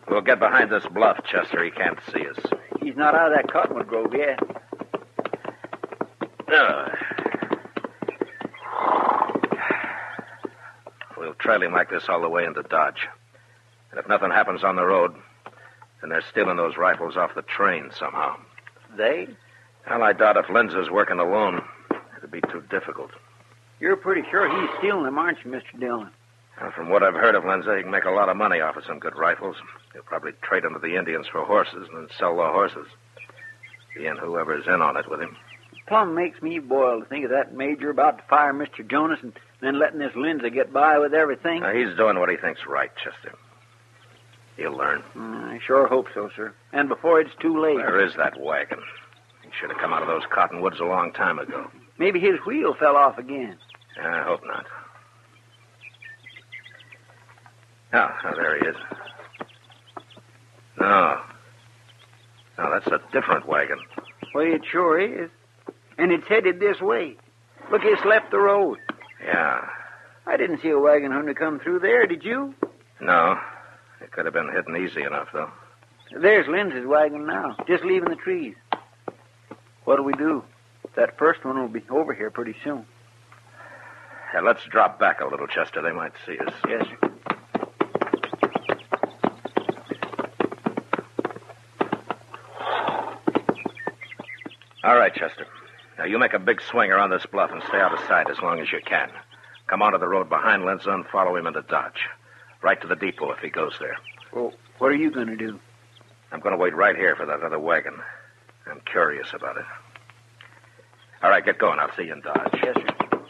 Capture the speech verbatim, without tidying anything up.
We'll get behind this bluff, Chester. He can't see us. He's not out of that cottonwood grove yet. Uh, we'll trail him like this all the way into Dodge. And if nothing happens on the road, then they're stealing those rifles off the train somehow. They? Well, I doubt if Lindsay's working alone. It'd be too difficult. You're pretty sure he's stealing them, aren't you, Mister Dillon? Well, from what I've heard of Lindsay, he can make a lot of money off of some good rifles. He'll probably trade them to the Indians for horses and then sell the horses. He and whoever's in on it with him. Plum makes me boil to think of that major about to fire Mister Jonas and then letting this Lindsay get by with everything. Now, he's doing what he thinks right, Chester. He'll learn. Mm, I sure hope so, sir. And before it's too late. Where is that wagon? He should have come out of those cottonwoods a long time ago. Maybe his wheel fell off again. I hope not. Oh, oh, there he is. No. No, that's a different wagon. Well, it sure is. And it's headed this way. Look, it's left the road. Yeah. I didn't see a wagon hunter come through there, did you? No. It could have been hidden easy enough, though. There's Lindsay's wagon now, just leaving the trees. What'll we do? That first one will be over here pretty soon. Yeah, let's drop back a little, Chester. They might see us. Yes, sir. All right, Chester. Now, you make a big swing around this bluff and stay out of sight as long as you can. Come onto the road behind Lindsay and follow him into Dodge. Right to the depot if he goes there. Well, what are you going to do? I'm going to wait right here for that other wagon. I'm curious about it. All right, get going. I'll see you in Dodge. Yes, sir.